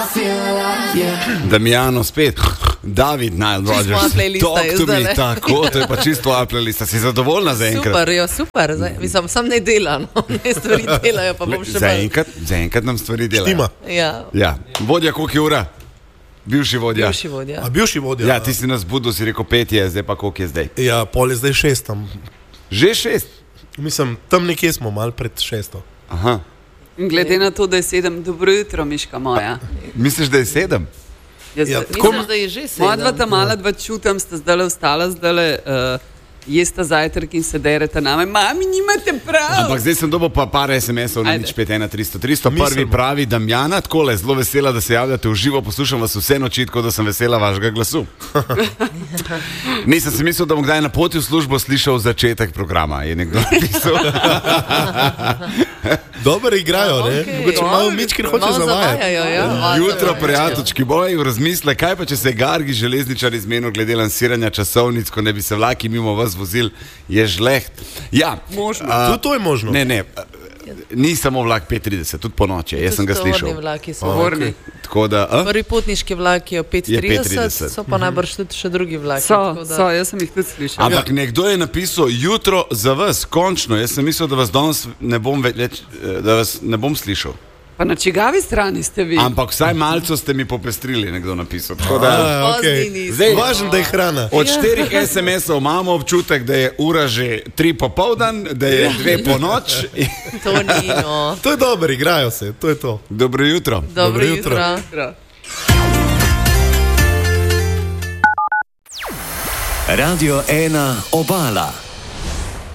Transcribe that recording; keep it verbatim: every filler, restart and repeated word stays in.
Damjano spet, David Nile Rodgers, talk to me, tako, to je pa čisto tvoja playlista. Si zadovoljna zaenkrat? Super, jo, super, mislim, sam ne dela, no, ne stvari delajo, pa bom še zaenkrat, zaenkrat nam stvari delajo. Štima. Ja. Ja, vodja, koliko je ura? Bivši vodja. Bivši vodja. A bivši vodja? Ja, ti si nas budil, si rekel pet je, zdaj pa koliko je zdaj? Ja, pol je zdaj šest tam. Že šest? Mislim, tam nekje smo, mal pred šesto. Aha. Glede na to, da je sedem, dobro jutro, Miška moja. Misliš, da je sedem? Jaz, Ja, ja, tako- Mislim, da je že sedem. moja dva ta mala dva čutam, sta zdaj ostala, zdaj uh, jesta zajtrk in se dereta name. Mami, nimate prav! Ampak zdaj sem dobil pa par es em esov na Ajde. nič pet ena tristo tristo. Mislim. Prvi pravi Damjana, takole, zelo vesela, da se javljate v živo, poslušam vas vse noči, tako da sem vesela vašega glasu. Nisem si mislil, da bom kdaj na poti v službo slišal začetek programa, je nekdo napisal. Dobro igrajo, ne? Okej. Mogoče malo Mičkin hoče Malo zavajati. zavajajo, ja. Malo Jutro, zavajajo. prijateljčki, boj v razmisle, kaj pa če se je Gargi železničar izmenil glede lansiranja časovnic, ko ne bi se vlaki mimo vas vozil, je žleht. Ja, Možno. a, Tudi to je možno. Ne, ne, ni samo vlak pet trideset, tudi po noči, jaz sem ga Tudi tovorni slišal. vlaki so. Vorni. Tako da, a? Prvi potniški vlak je o pet Je pet trideset, trideset. so pa najbrž tudi še drugi vlaki. So, tako da- so, jaz sem jih tudi slišala. Ampak nekdo je napisal jutro za vas, končno. Jaz sem mislil, da vas danes ne bom več, da vas ne bom slišal. Pa na čigavi strani ste vi? Ampak vsaj malce ste mi popestrili, nekdo napisal. Tako da, A, okej. Pozni nismo. Zdaj- Važno, da je hrana. od štirih es em esov imamo občutek, da je ura že tri popoldan, da je dve po noč. To ni, no. To je dobro, igrajo se, to je to. Dobro jutro. Dobro Dobro jutro. jutro. Radio ena Obala.